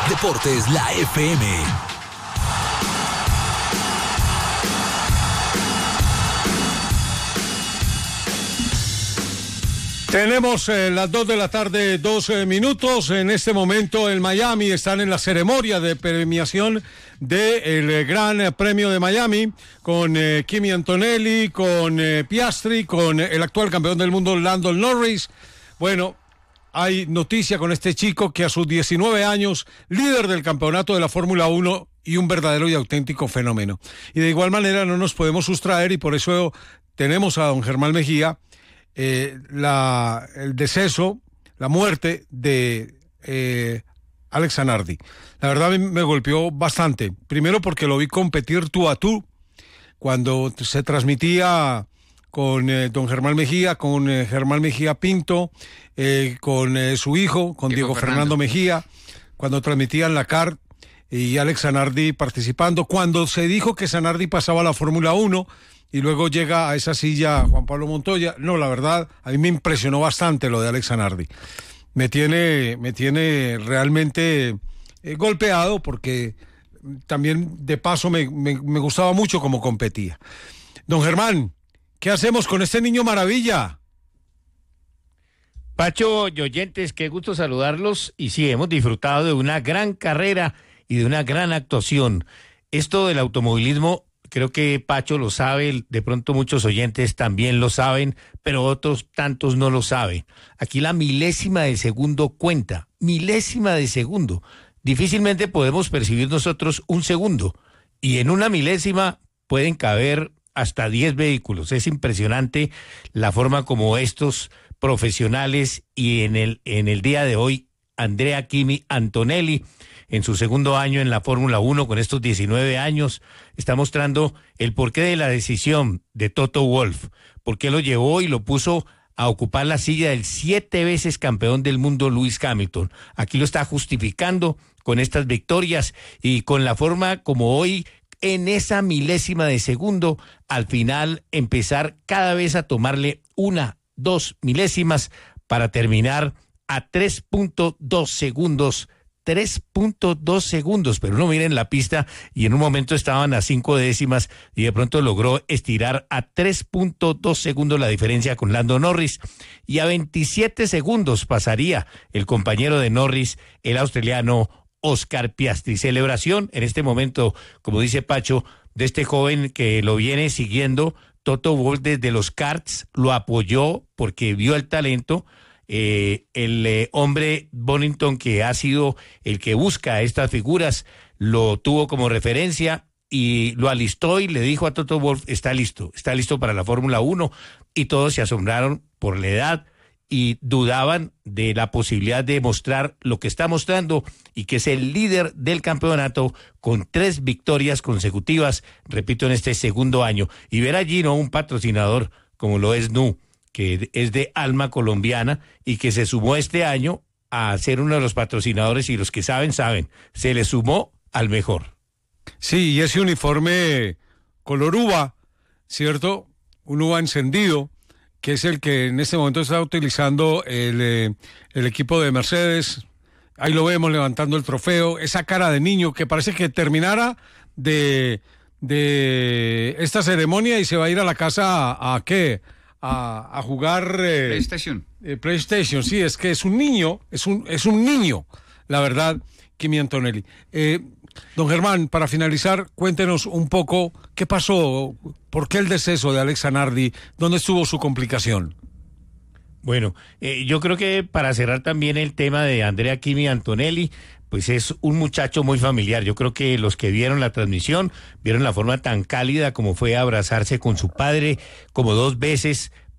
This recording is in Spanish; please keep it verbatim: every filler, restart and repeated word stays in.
Deportes La F M. Tenemos eh, las dos de la tarde, doce minutos. En este momento en Miami están en la ceremonia de premiación del eh, Gran Premio de Miami con eh, Kimi Antonelli, con eh, Piastri, con eh, el actual campeón del mundo Lando Norris. Bueno, hay noticia con este chico que a sus diecinueve años, líder del campeonato de la Fórmula uno y un verdadero y auténtico fenómeno. Y de igual manera no nos podemos sustraer y por eso tenemos a don Germán Mejía, Eh, la, el deceso, la muerte de eh, Alex Zanardi. La verdad me, me golpeó bastante. Primero porque lo vi competir tú a tú cuando se transmitía con eh, don Germán Mejía, con eh, Germán Mejía Pinto, eh, con eh, su hijo, con Diego, Diego Fernando. Fernando Mejía, cuando transmitían la C A R y Alex Zanardi participando, cuando se dijo que Zanardi pasaba a la Fórmula uno y luego llega a esa silla Juan Pablo Montoya. No, la verdad, a mí me impresionó bastante lo de Alex Zanardi. Me tiene, me tiene realmente eh, golpeado porque también de paso me, me, me gustaba mucho cómo competía. Don Germán, ¿qué hacemos con este niño maravilla? Pacho y oyentes, qué gusto saludarlos. Y sí, hemos disfrutado de una gran carrera y de una gran actuación. Esto del automovilismo, creo que Pacho lo sabe, de pronto muchos oyentes también lo saben, pero otros tantos no lo saben. Aquí la milésima de segundo cuenta, milésima de segundo. Difícilmente podemos percibir nosotros un segundo, y en una milésima pueden caber hasta diez vehículos. Es impresionante la forma como estos profesionales, y en el, en el día de hoy, Andrea Kimi Antonelli, en su segundo año en la Fórmula uno, con estos diecinueve años, está mostrando el porqué de la decisión de Toto Wolff, por qué lo llevó y lo puso a ocupar la silla del siete veces campeón del mundo Lewis Hamilton. Aquí lo está justificando con estas victorias y con la forma como hoy, en esa milésima de segundo, al final empezar cada vez a tomarle una, dos milésimas para terminar a tres punto dos segundos, tres punto dos segundos, pero uno mira en la pista y en un momento estaban a cinco décimas y de pronto logró estirar a tres punto dos segundos la diferencia con Lando Norris, y a veintisiete segundos pasaría el compañero de Norris, el australiano Oscar Piastri. Celebración en este momento, como dice Pacho, de este joven que lo viene siguiendo. Toto Wolff desde los karts lo apoyó porque vio el talento. Eh, el eh, hombre Bonington, que ha sido el que busca estas figuras, lo tuvo como referencia y lo alistó y le dijo a Toto Wolff: está listo, está listo para la Fórmula uno, y todos se asombraron por la edad y dudaban de la posibilidad de mostrar lo que está mostrando, y que es el líder del campeonato con tres victorias consecutivas, repito, en este segundo año. Y ver allí, ¿no?, un patrocinador como lo es N U, que es de alma colombiana y que se sumó este año a ser uno de los patrocinadores, y los que saben, saben, se le sumó al mejor. Sí, y ese uniforme color uva, ¿cierto? Un uva encendido, que es el que en este momento está utilizando el, eh, el equipo de Mercedes. Ahí lo vemos levantando el trofeo, esa cara de niño que parece que terminara de, de esta ceremonia y se va a ir a la casa a, a ¿qué? A, a jugar eh, PlayStation. Eh, PlayStation, sí, es que es un niño, es un, es un niño, la verdad, Kimi Antonelli. Eh, don Germán, para finalizar, cuéntenos un poco qué pasó, por qué el deceso de Alex Zanardi, dónde estuvo su complicación. Bueno, eh, yo creo que para cerrar también el tema de Andrea Kimi Antonelli, pues es un muchacho muy familiar. Yo creo que los que vieron la transmisión vieron la forma tan cálida como fue abrazarse con su padre, como dos veces